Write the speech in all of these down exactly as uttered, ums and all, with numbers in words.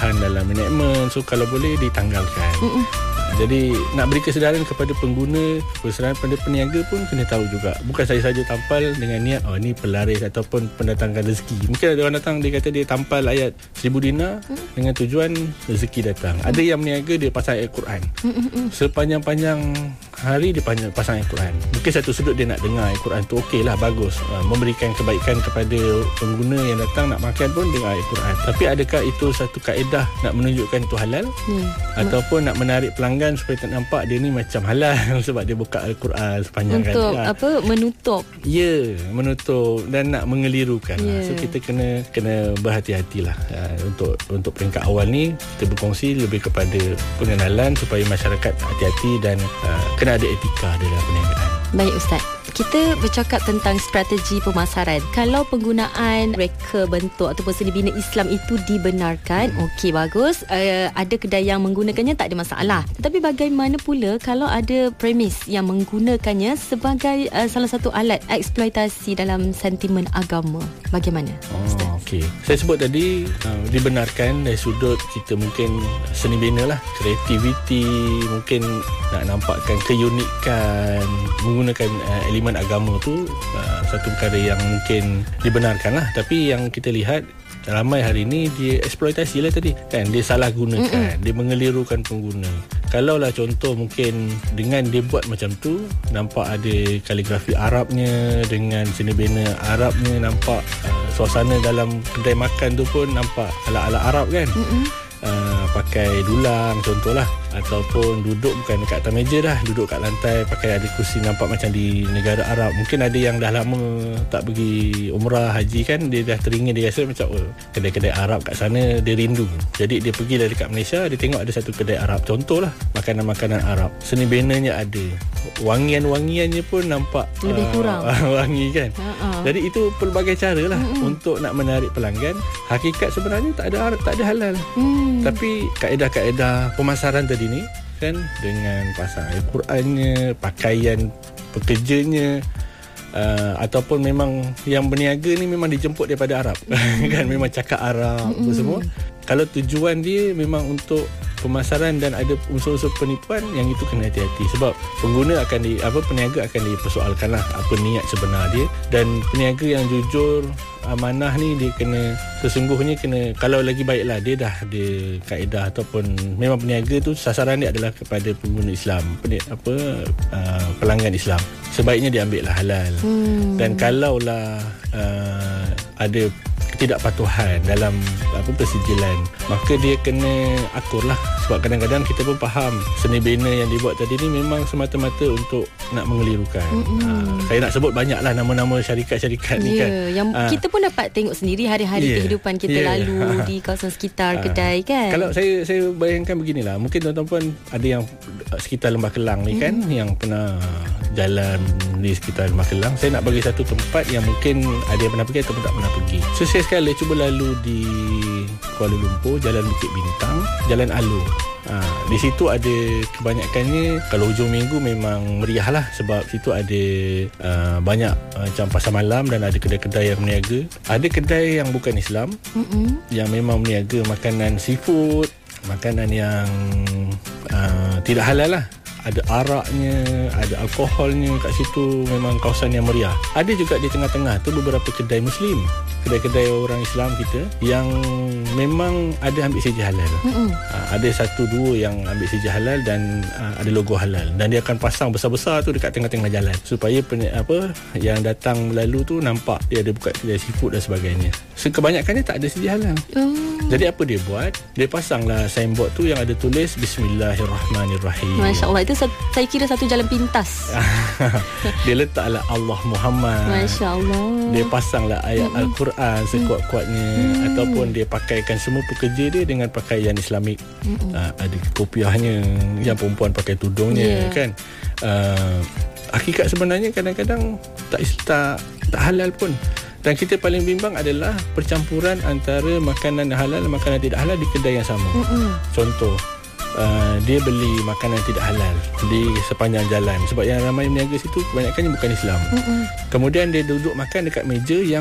dalam management. So kalau boleh ditanggalkan. Mm-mm. Jadi nak beri kesedaran kepada pengguna, kesedaran pada peniaga pun kena tahu juga. Bukan saya saja tampal dengan niat oh ni pelaris ataupun pendatangkan rezeki. Mungkin ada orang datang dia kata dia tampal ayat seribu dinar hmm. dengan tujuan rezeki datang. Hmm. Ada yang meniaga dia pasang ayat Quran. Hmm. Sepanjang-panjang hari dia pasang ayat Quran. Mungkin satu sudut dia nak dengar ayat Quran tu okey lah, bagus. Memberikan kebaikan kepada pengguna yang datang nak makan pun dengan ayat Quran. Tapi adakah itu satu kaedah nak menunjukkan itu halal? Hmm. Ataupun nak menarik pelanggan supaya tak nampak dia ni macam halal sebab dia buka Al-Quran sepanjang kali. Untuk apa? Menutup. Ya, menutup dan nak mengelirukan. Yeah. So kita kena kena berhati-hatilah. Uh, untuk untuk peringkat awal ni kita berkongsi lebih kepada pengenalan supaya masyarakat hati-hati dan uh, kena ada etika dalam perniagaan. Baik Ustaz, kita bercakap tentang strategi pemasaran. Kalau penggunaan reka bentuk ataupun seni bina Islam itu dibenarkan, hmm. okey bagus, uh, ada kedai yang menggunakannya tak ada masalah. Tetapi bagaimana pula kalau ada premis yang menggunakannya sebagai uh, salah satu alat eksploitasi dalam sentimen agama? Bagaimana? Oh, okey. Saya sebut tadi uh, dibenarkan dari sudut kita mungkin seni bina lah, kreativiti, mungkin nak nampakkan keunikan, menggunakan uh, elemen agama tu uh, satu perkara yang mungkin dibenarkan lah. Tapi yang kita lihat ramai hari ni dia eksploitasi lah tadi kan, dia salah gunakan, Mm-mm. dia mengelirukan pengguna. Kalau lah contoh mungkin dengan dia buat macam tu, nampak ada kaligrafi Arabnya dengan seni bina Arabnya, nampak uh, suasana dalam kedai makan tu pun nampak ala-ala Arab kan. Uh, pakai dulang contohlah, ataupun duduk bukan dekat atas meja dah, duduk kat lantai pakai ada kursi, nampak macam di negara Arab. Mungkin ada yang dah lama tak pergi umrah haji kan, dia dah teringin, dia rasa macam oh, kedai-kedai Arab kat sana dia rindu. Jadi dia pergi dari dekat Malaysia, dia tengok ada satu kedai Arab contohlah, makanan-makanan Arab, seni binanya ada, wangian-wangiannya pun nampak lebih uh, kurang wangi kan. uh-uh. Jadi itu pelbagai cara lah uh-uh. untuk nak menarik pelanggan. Hakikat sebenarnya tak ada tak ada halal. hmm. Tapi kaedah-kaedah pemasaran tadi ni kan, dengan pasang Al-Qurannya, pakaian pekerjanya, uh, ataupun memang yang berniaga ni memang dijemput daripada Arab kan, memang cakap Arab mm-hmm. semua. Kalau tujuan dia memang untuk pemasaran dan ada unsur-unsur penipuan, yang itu kena hati-hati. Sebab pengguna akan di apa peniaga akan dipersoalkan lah apa niat sebenar dia. Dan peniaga yang jujur, amanah ni dia kena sesungguhnya kena, kalau lagi baiklah dia dah ada kaedah ataupun memang peniaga tu sasaran dia adalah kepada pengguna Islam, apa uh, pelanggan Islam, sebaiknya dia ambil lah halal. hmm. Dan kalaulah uh, ada ketidakpatuhan dalam apa persijilan, maka dia kena akur lah. Sebab kadang-kadang kita pun faham seni bina yang dibuat tadi ni memang semata-mata untuk nak mengelirukan. uh, Saya nak sebut banyak lah nama-nama syarikat-syarikat yeah, ni kan, yang uh, kita pun dapat tengok sendiri hari-hari yeah, kehidupan kita yeah. lalu di kawasan sekitar uh, kedai kan. Kalau saya saya bayangkan beginilah, mungkin tuan-tuan pun ada yang sekitar Lembah Kelang ni kan, mm-hmm. yang pernah jalan di sekitar Lembah Kelang. Saya nak bagi satu tempat yang mungkin ada yang pernah pergi ataupun tak pernah pergi. So saya sekali cuba lalu di Kuala Lumpur, Jalan Bukit Bintang, Jalan Alur. Ha, di situ ada kebanyakannya, kalau hujung minggu memang meriah lah, sebab situ ada uh, banyak uh, macam pasar malam dan ada kedai-kedai yang berniaga. Ada kedai yang bukan Islam, mm-hmm. yang memang berniaga makanan seafood, makanan yang uh, tidak halal lah. Ada araknya, ada alkoholnya kat situ, memang kawasan yang meriah. Ada juga di tengah-tengah tu beberapa kedai Muslim, kedai-kedai orang Islam kita yang memang ada ambil seja halal. Mm-hmm. Uh, ada satu dua yang ambil seja halal dan uh, ada logo halal, dan dia akan pasang besar-besar tu dekat tengah-tengah jalan supaya pen, apa yang datang lalu tu nampak dia ada buka kedai seafood dan sebagainya. So kebanyakannya tak ada seja halal. Mm. Jadi apa dia buat? Dia pasanglah signboard tu yang ada tulis Bismillahirrahmanirrahim. Masya-Allah, itu saya kira satu jalan pintas. Dia letaklah Allah Muhammad. Masya-Allah. Dia pasanglah ayat mm-hmm. Al-Quran sekuat-kuatnya, mm. ataupun dia pakaikan semua pekerja dia dengan pakaian Islamik. Mm-hmm. Uh, ada kopiahnya, yang perempuan pakai tudungnya, yeah. kan. Uh, hakikat sebenarnya kadang-kadang tak tak tak halal pun. Dan kita paling bimbang adalah percampuran antara makanan halal dan makanan tidak halal di kedai yang sama. Mm-hmm. Contoh, Uh, dia beli makanan tidak halal di sepanjang jalan, sebab yang ramai berniaga situ kebanyakannya bukan Islam. Mm-mm. Kemudian dia duduk makan dekat meja yang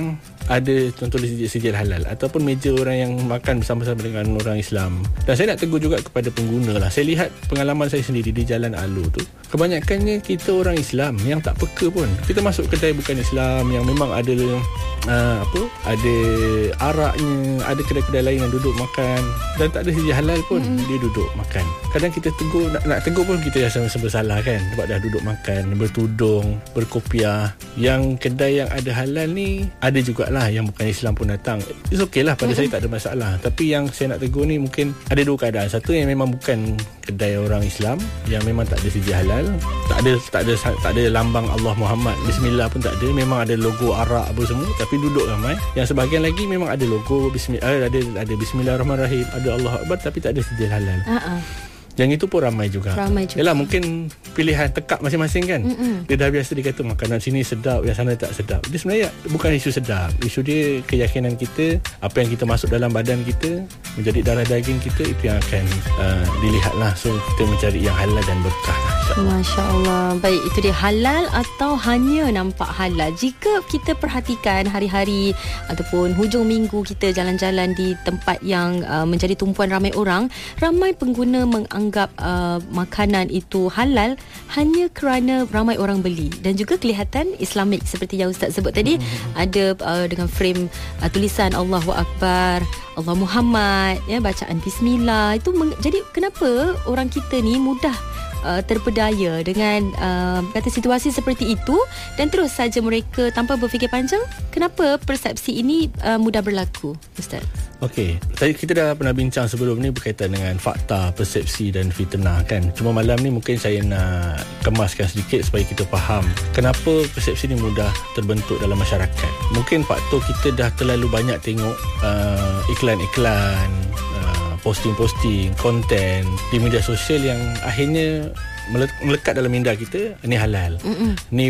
ada tulis sijil halal, ataupun meja orang yang makan bersama-sama dengan orang Islam. Dan saya nak tegur juga kepada pengguna lah. Saya lihat pengalaman saya sendiri di Jalan Alor tu, kebanyakannya kita orang Islam yang tak peka pun. Kita masuk kedai bukan Islam yang memang ada uh, apa ada araknya, ada kedai-kedai lain yang duduk makan dan tak ada sijil halal pun, mm-hmm. dia duduk makan. Kadang kita tegur, nak, nak tegur pun kita rasa bersalah kan, sebab dah duduk makan bertudung, berkopiah. Yang kedai yang ada halal ni ada jugalah yang bukan Islam pun datang. It's okay lah, pada mm-hmm. saya tak ada masalah. Tapi yang saya nak tegur ni mungkin ada dua keadaan. Satu yang memang bukan kedai orang Islam, yang memang tak ada sijil halal, tak ada tak ada tak ada lambang Allah Muhammad, bismillah pun tak ada, memang ada logo arak apa semua, tapi duduk ramai. Yang sebahagian lagi memang ada logo bismillah, ada ada bismillahirrahmanirrahim, ada Allah Akbar, tapi tak ada sijil halal. Uh-uh. Yang itu pun ramai juga. Ramai juga. Yalah, mungkin pilihan tekak masing-masing kan. Mm-mm. Dia dah biasa dia kata makanan sini sedap, yang sana tak sedap. Dia sebenarnya bukan isu sedap. Isu dia keyakinan kita, apa yang kita masuk dalam badan kita, menjadi darah daging kita, itu yang akan uh, dilihatlah. So kita mencari yang halal dan berkah lah, insya-Allah. Masya-Allah. Baik, itu dia halal atau hanya nampak halal. Jika kita perhatikan hari-hari ataupun hujung minggu kita jalan-jalan di tempat yang uh, menjadi tumpuan ramai orang, ramai pengguna menganggap anggap uh, makanan itu halal hanya kerana ramai orang beli, dan juga kelihatan Islamik seperti yang Ustaz sebut tadi. Mm-hmm. Ada uh, dengan frame uh, tulisan Allahu Akbar, Allah Muhammad, ya, bacaan bismillah. Itu meng- jadi kenapa orang kita ni mudah Uh, terpedaya dengan uh, kata situasi seperti itu, dan terus saja mereka tanpa berfikir panjang, kenapa persepsi ini uh, mudah berlaku, Ustaz? Okey, tadi kita dah pernah bincang sebelum ni berkaitan dengan fakta, persepsi dan fitnah kan. Cuma malam ni mungkin saya nak kemaskan sedikit supaya kita faham kenapa persepsi ni mudah terbentuk dalam masyarakat. Mungkin faktor kita dah terlalu banyak tengok uh, iklan-iklan, posting-posting konten di media sosial yang akhirnya melekat dalam minda kita, ni halal. Mm-mm. Ni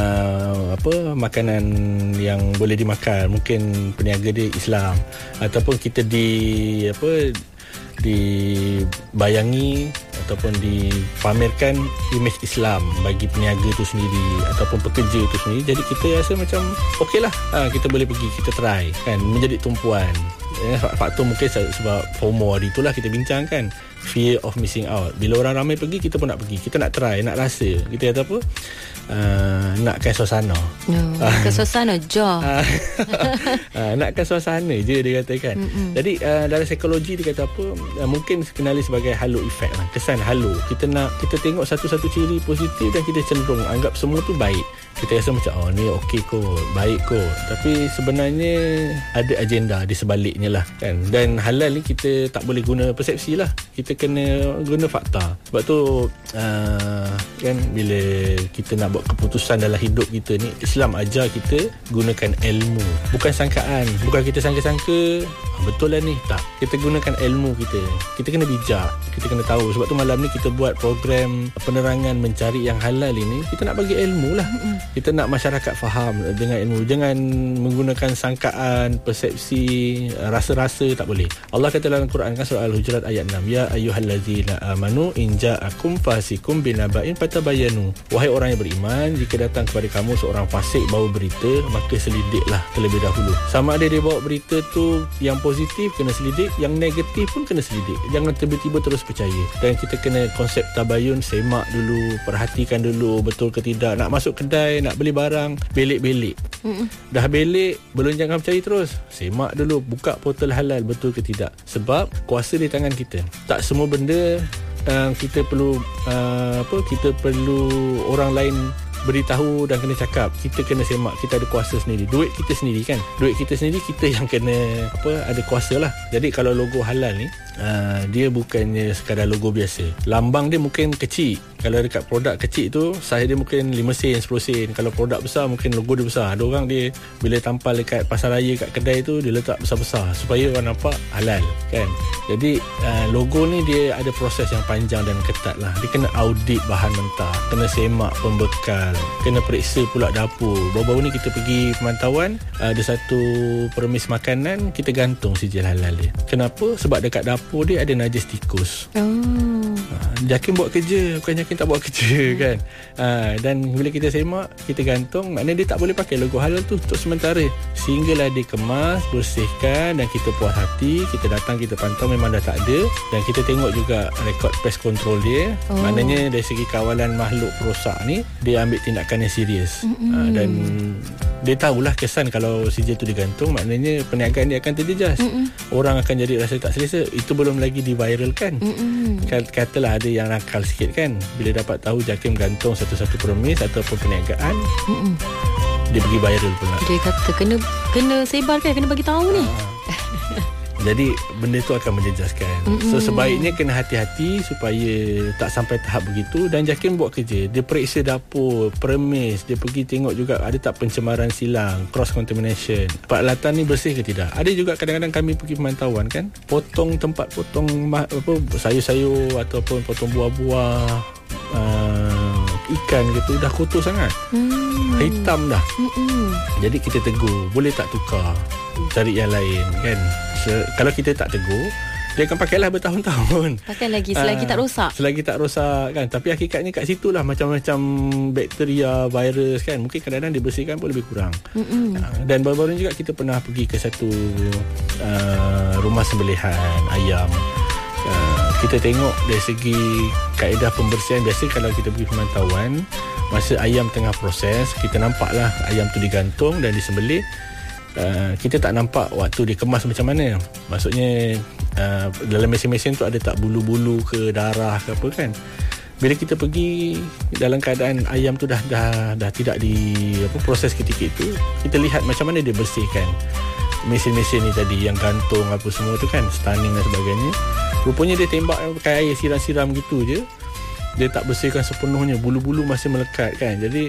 uh, apa makanan yang boleh dimakan, mungkin peniaga dia Islam, ataupun kita di apa dibayangi ataupun dipamerkan imej Islam bagi peniaga tu sendiri ataupun pekerja tu sendiri. Jadi kita rasa macam okeylah, ha, kita boleh pergi, kita try kan, menjadi tumpuan. Eh, faktor mungkin sebab FOMO hari itulah kita bincangkan, fear of missing out. Bila orang ramai pergi, kita pun nak pergi, kita nak try, nak rasa. Kita kata apa, uh, nakkan suasana. Oh, nakkan suasana je. uh, nakkan suasana je dia katakan. Mm-mm. Jadi uh, dalam psikologi dia kata apa, uh, mungkin kenali sebagai halo effect lah, kesan halo. Kita nak, kita tengok satu-satu ciri positif dan kita cenderung anggap semua tu baik. Kita rasa macam oh ni okey kot, baik kot, tapi sebenarnya ada agenda di sebaliknya lah kan. Dan halal ni kita tak boleh guna persepsi lah, kita kena guna fakta. Sebab tu uh, kan bila kita nak buat keputusan dalam hidup kita ni, Islam ajar kita gunakan ilmu, bukan sangkaan. Bukan kita sangka-sangka betul lah ni, tak. Kita gunakan ilmu kita. Kita kena bijak, kita kena tahu. Sebab tu malam ni kita buat program penerangan mencari yang halal ini, kita nak bagi ilmu lah. Kita nak masyarakat faham dengan ilmu. Jangan menggunakan sangkaan, persepsi, rasa-rasa, tak boleh. Allah kata dalam Quran kan, surah Al-Hujurat ayat enam, ya ayyuhallazina amanu in ja'akum fasikum binaba'in fatabayyanu. Wahai orang yang beriman, jika datang kepada kamu seorang fasik bawa berita, maka selidiklah terlebih dahulu. Sama ada dia bawa berita tu yang positif, kena selidik, yang negatif pun kena selidik. Jangan tiba-tiba terus percaya. Dan kita kena konsep tabayun, semak dulu, perhatikan dulu betul ke tidak. Nak masuk kedai, nak beli barang, belik-belik. Mm-mm. Dah belik, belum jangan percaya terus. Semak dulu, buka portal halal betul ke tidak. Sebab kuasa di tangan kita. Tak semua benda uh, kita perlu uh, apa kita perlu orang lain beritahu dan kena cakap. Kita kena semak, kita ada kuasa sendiri. Duit kita sendiri kan, duit kita sendiri, kita yang kena apa ada kuasa lah. Jadi kalau logo halal ni uh, dia bukannya sekadar logo biasa. Lambang dia mungkin kecil. Kalau dekat produk kecil tu, saiz dia mungkin lima sen, sepuluh sen. Kalau produk besar, mungkin logo dia besar. Ada orang dia bila tampal dekat pasar raya, kat kedai tu, dia letak besar-besar supaya orang nampak halal kan. Jadi uh, logo ni dia ada proses yang panjang dan ketat lah. Dia kena audit bahan mentah, kena semak pembekal, kena periksa pula dapur. Baru-baru ni kita pergi pemantauan, ada satu permis makanan, kita gantung sijil halal dia. Kenapa? Sebab dekat dapur dia ada najis tikus. Oh. Jakim buat kerja, bukan Jakim tak buat kerja kan. uh, Dan bila kita semak, kita gantung, maknanya dia tak boleh pakai logo halal tu untuk sementara, sehinggalah dia kemas, bersihkan, dan kita puas hati. Kita datang, kita pantau memang dah tak ada, dan kita tengok juga rekod pest control dia. oh. Maknanya dari segi kawalan makhluk perosak ni, dia ambil tindakan yang serius. mm-hmm. uh, Dan dia tahulah kesan kalau sijil tu digantung, maknanya perniagaan dia akan terjejas. mm-hmm. Orang akan jadi rasa tak selesa. Itu belum lagi diviralkan. mm-hmm. Katalah ada yang nakal sikit kan, bila dapat tahu Jakim gantung satu-satu permis ataupun perniagaan, mm-mm. dia pergi viral pula. Dia kata kena kena sebar kan, kena bagi tahu ni. Jadi benda tu akan menjejaskan. Mm-mm. So sebaiknya kena hati-hati supaya tak sampai tahap begitu. Dan Jakim buat kerja, dia periksa dapur, permis, dia pergi tengok juga ada tak pencemaran silang, cross contamination, peralatan ni bersih ke tidak. Ada juga kadang-kadang kami pergi pemantauan kan, potong tempat potong apa, sayur-sayur ataupun potong buah-buah, uh, ikan gitu, dah kotor sangat. hmm. Hitam dah. Mm-mm. Jadi kita tegur, boleh tak tukar, cari yang lain kan. Se- kalau kita tak tegur, dia akan pakailah bertahun-tahun. Pakai lagi selagi uh, tak rosak. Selagi tak rosak kan. Tapi hakikatnya kat situ lah macam-macam bakteria, virus kan. Mungkin kadang-kadang dibersihkan pun lebih kurang. uh, Dan baru-baru juga kita pernah pergi ke satu uh, rumah sembelihan ayam. uh, Kita tengok dari segi kaedah pembersihan. Biasa kalau kita pergi pemantauan, masa ayam tengah proses, kita nampaklah ayam tu digantung dan disembelih. Uh, kita tak nampak waktu dikemas macam mana. Maksudnya uh, dalam mesin-mesin tu ada tak bulu-bulu ke, darah ke apa kan. Bila kita pergi dalam keadaan ayam tu dah dah dah tidak di apa proses ketika itu, kita lihat macam mana dia bersihkan mesin-mesin ni tadi yang gantung apa semua tu kan, stunning dan sebagainya. Rupanya dia tembak pakai air siram-siram gitu je. Dia tak bersihkan sepenuhnya, bulu-bulu masih melekat kan. Jadi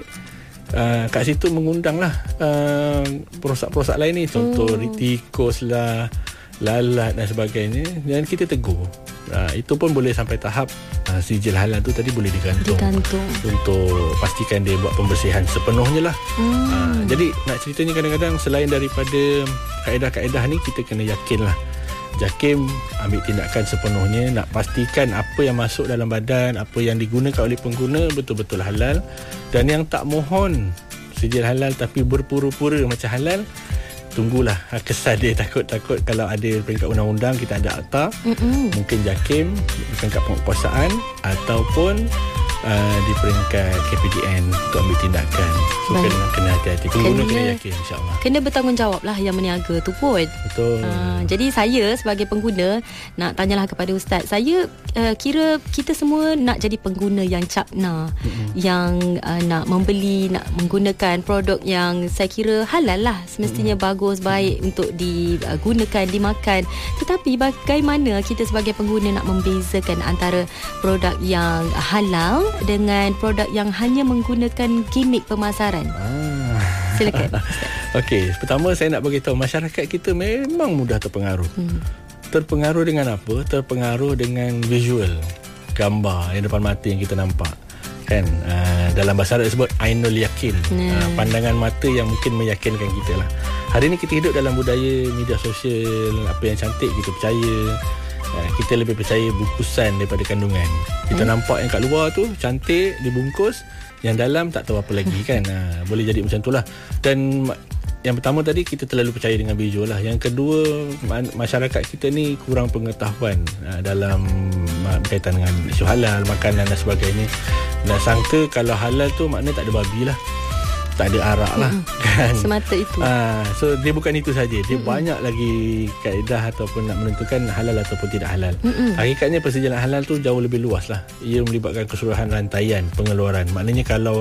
Uh, kat situ mengundanglah uh, perosak-perosak lain ni, contoh hmm. tikus lah, lalat dan sebagainya, dan kita tegur. uh, Itu pun boleh sampai tahap uh, sijil halal tu tadi boleh digantung, digantung untuk pastikan dia buat pembersihan sepenuhnya lah. hmm. uh, Jadi nak ceritanya, kadang-kadang selain daripada kaedah-kaedah ni, kita kena yakin lah Jakim ambil tindakan sepenuhnya, nak pastikan apa yang masuk dalam badan, apa yang digunakan oleh pengguna betul-betul halal. Dan yang tak mohon sijil halal tapi berpura-pura macam halal, tunggulah kesan dia. Takut-takut kalau ada peringkat undang-undang, kita ada akta, Mm-mm. mungkin Jakim peringkat penguasaan ataupun uh, di peringkat K P D N untuk ambil tindakan. So kena, kena hati-hati, pengguna kena, kena yakin, insyaAllah kena bertanggungjawab lah yang meniaga tu pun. Betul. uh, Jadi saya sebagai pengguna nak tanyalah kepada Ustaz, saya uh, kira kita semua nak jadi pengguna yang capna, mm-hmm. yang uh, nak membeli, nak menggunakan produk yang saya kira halal lah, semestinya mm-hmm. bagus, baik mm-hmm. untuk digunakan, dimakan. Tetapi bagaimana kita sebagai pengguna nak membezakan antara produk yang halal dengan produk yang hanya menggunakan gimmick pemasaran? Ah. Silakan. Okey, pertama saya nak bagi tahu masyarakat kita memang mudah terpengaruh. Hmm. Terpengaruh dengan apa? Terpengaruh dengan visual, gambar yang depan mata yang kita nampak. Kan? Uh, dalam bahasa Arab disebut ainul yakin. Hmm. Uh, pandangan mata yang mungkin meyakinkan kita lah. Hari ni kita hidup dalam budaya media sosial, apa yang cantik kita percaya. Uh, kita lebih percaya bungkusan daripada kandungan. Kita hmm. nampak yang kat luar tu cantik, dibungkus, yang dalam tak tahu apa lagi kan. Ha, boleh jadi macam tu lah. Dan yang pertama tadi, kita terlalu percaya dengan visual lah. Yang kedua, masyarakat kita ni kurang pengetahuan ha, dalam berkaitan dengan isu halal, makanan dan sebagainya. Dan sangka kalau halal tu maknanya tak ada babi lah, tak ada arak lah, mm-hmm. kan. Semata itu. Ha, so dia bukan itu saja. Dia mm-hmm. banyak lagi kaedah ataupun nak menentukan halal ataupun tidak halal. Mm-hmm. Hakikatnya persejalan halal tu jauh lebih luas lah. Ia melibatkan keseluruhan rantaian pengeluaran. Maknanya kalau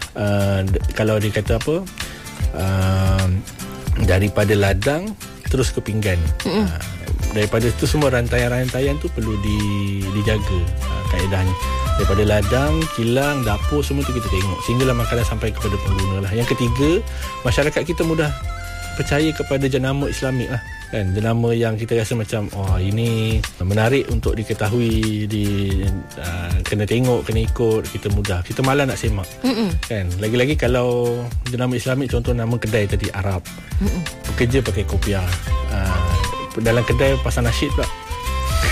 uh, kalau dia kata apa, uh, daripada ladang terus ke pinggan. Mm-hmm. Uh, daripada itu semua rantaian-rantaian tu perlu di, dijaga uh, kaedahnya. Daripada ladang, kilang, dapur, semua tu kita tengok sehinggalah makanan sampai kepada pengguna lah. Yang ketiga, masyarakat kita mudah percaya kepada jenama Islamik lah kan. Jenama yang kita rasa macam, oh ini menarik untuk diketahui, di uh, kena tengok, kena ikut, kita mudah, kita malah nak semak. Mm-mm. Kan. Lagi-lagi kalau jenama Islamik, contoh nama kedai tadi Arab, Mm-mm. pekerja pakai kopiah, uh, dalam kedai pasang nasyid pula.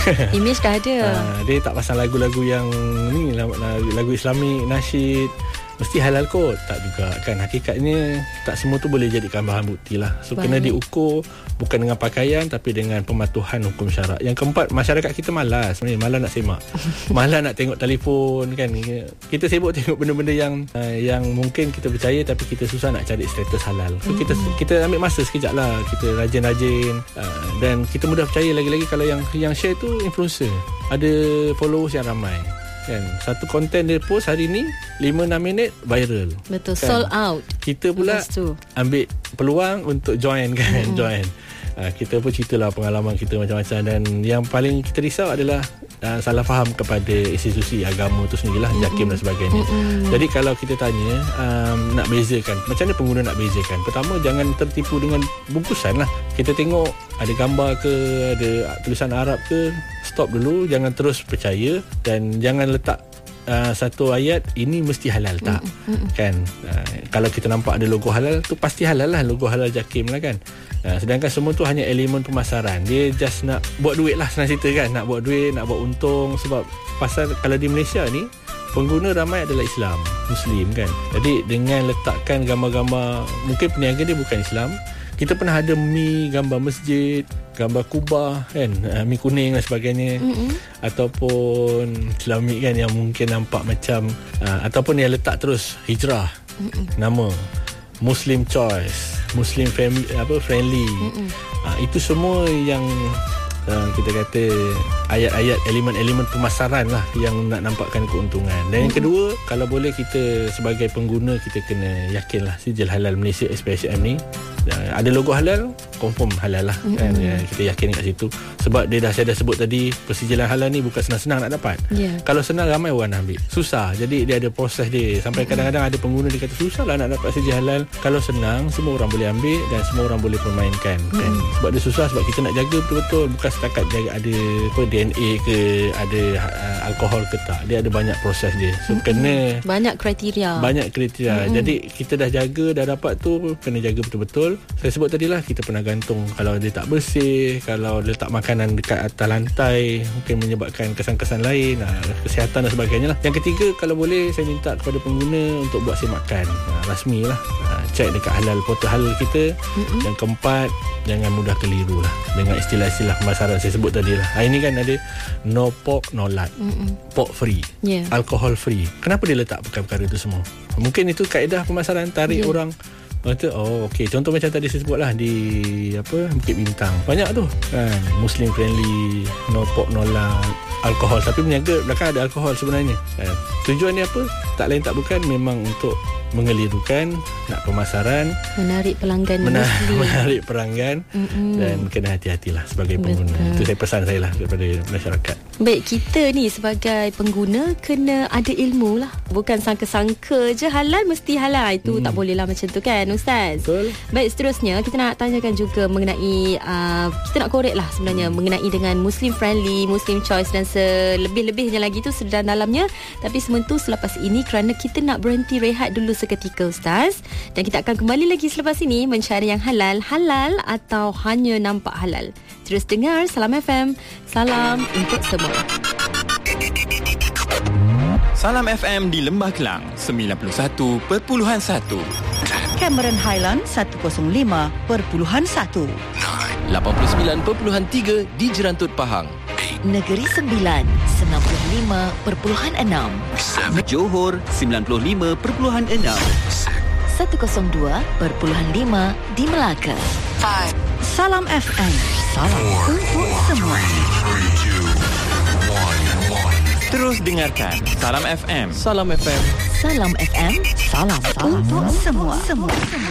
Image dah ada. uh, Dia tak pasang lagu-lagu yang ni, lagu Islamik, nasyid mesti halal kot. Tak juga kan. Hakikatnya tak semua tu boleh jadikan bahan bukti lah. So Baik. kena diukur bukan dengan pakaian tapi dengan pematuhan hukum syarak. Yang keempat, masyarakat kita malas. Malas nak semak, malas nak tengok telefon kan. Kita sibuk tengok benda-benda yang uh, yang mungkin kita percaya tapi kita susah nak cari status halal. So kita kita ambil masa sekejap lah. Kita rajin-rajin uh, dan kita mudah percaya lagi-lagi kalau yang yang share tu influencer, ada followers yang ramai kan. Satu konten dia post hari ni lima enam minit viral. Betul, kan? Sold out. Kita pula ambil peluang untuk join kan. Mm-hmm. Join. Uh, kita pun ceritalah pengalaman kita macam-macam. Dan yang paling kita risau adalah uh, salah faham kepada institusi agama tu sendirilah, mm-hmm. JAKIM dan sebagainya. Mm-hmm. Jadi kalau kita tanya um, nak bezakan, macam mana pengguna nak bezakan? Pertama, jangan tertipu dengan bungkusan lah. Kita tengok ada gambar ke, ada tulisan Arab ke, stop dulu. Jangan terus percaya. Dan jangan letak Uh, satu ayat ini mesti halal, tak mm-hmm. kan. Uh, kalau kita nampak ada logo halal tu pasti halal lah, logo halal JAKIM lah kan. Uh, sedangkan semua tu hanya elemen pemasaran. Dia just nak buat duit lah, senang cerita kan. Nak buat duit, nak buat untung. Sebab pasal kalau di Malaysia ni pengguna ramai adalah Islam, Muslim kan. Jadi dengan letakkan gambar-gambar, mungkin peniaga dia bukan Islam. Kita pernah ada mi gambar masjid, gambar Kubah kan, uh, mi kuning dan sebagainya, mm-hmm. ataupun Islamik kan yang mungkin nampak macam uh, ataupun yang letak terus hijrah, mm-hmm. nama Muslim choice, Muslim family, apa friendly, mm-hmm. uh, itu semua yang uh, kita kata ayat-ayat elemen-elemen pemasaran lah yang nak nampakkan keuntungan. Dan mm-hmm. yang kedua, kalau boleh kita sebagai pengguna kita kena yakinlah sijil halal Malaysia S P H M ni ada logo halal, confirm halal lah, mm-hmm. kan? Ya, kita yakin kat situ. Sebab dia dah, saya dah sebut tadi, persijilan halal ni bukan senang-senang nak dapat. Yeah. Kalau senang ramai orang nak ambil, susah. Jadi dia ada proses dia. Sampai mm-hmm. kadang-kadang ada pengguna dia kata susah lah nak dapat sijil halal. Kalau senang, semua orang boleh ambil dan semua orang boleh permainkan, mm-hmm. kan? Sebab dia susah, sebab kita nak jaga betul-betul. Bukan setakat jaga ada apa, D N A ke, ada uh, alkohol ke tak. Dia ada banyak proses dia. So mm-hmm. kena banyak kriteria. Banyak kriteria. Mm-hmm. Jadi kita dah jaga, dah dapat tu, kena jaga betul-betul. Saya sebut tadi lah, kita pernah gantung kalau dia tak bersih, kalau letak makanan dekat atas lantai mungkin menyebabkan kesan-kesan lain, kesihatan dan sebagainya lah. Yang ketiga, kalau boleh saya minta kepada pengguna untuk buat semakan rasmi lah, cek dekat halal, portal halal kita. Mm-hmm. Yang keempat, jangan mudah keliru lah dengan istilah-istilah pemasaran saya sebut tadi lah. Ini kan ada no pork no lard, mm-hmm. pork free, yeah. alcohol free. Kenapa dia letak perkara-perkara itu semua? Mungkin itu kaedah pemasaran, tarik yeah. orang. Kata, oh okey, contoh macam tadi saya sebut lah di apa, Bukit Bintang banyak tu kan, Muslim friendly, no pork no lard, alkohol, tapi berniaga belakang ada alkohol sebenarnya kan. Tujuannya apa? Tak lain tak bukan, memang untuk mengelirukan, nak pemasaran, menarik pelanggan, mena- menarik pelanggan, mm-hmm. dan kena hati-hatilah sebagai pengguna. Betul. Itu saya pesan saya lah kepada masyarakat. Baik, kita ni sebagai pengguna kena ada ilmu lah, bukan sangka-sangka je halal mesti halal. Itu hmm. tak boleh lah macam tu kan Ustaz. Betul. Baik, seterusnya kita nak tanyakan juga mengenai uh, kita nak korek lah sebenarnya hmm. mengenai dengan Muslim friendly, Muslim choice dan selebih-lebihnya lagi tu sedang dalamnya. Tapi semua tu selepas ini, kerana kita nak berhenti rehat dulu seketika Ustaz, dan kita akan kembali lagi selepas ini mencari yang halal, halal atau hanya nampak halal. Terus dengar Salam F M, salam untuk semua. Salam F M di Lembah Kelang sembilan puluh satu perpuluhan satu, Cameron Highland seratus lima perpuluhan satu, lapan puluh sembilan perpuluhan tiga di Jerantut Pahang, Negeri Sembilan sembilan puluh lima perpuluhan enam, Johor sembilan puluh lima perpuluhan enam, seratus dua perpuluhan lima di Melaka. Salam F M, salam untuk semua. Terus dengarkan Salam F M. Salam F M. Salam F M, salam, salam untuk semua. semua.